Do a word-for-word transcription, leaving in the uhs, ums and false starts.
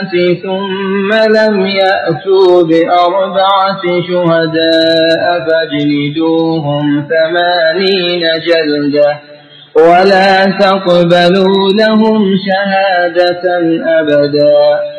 ثم لم يأتوا بأربعة شهداء فاجلدوهم ثمانين جلدة ولا تقبلوا لهم شهادة أبدا.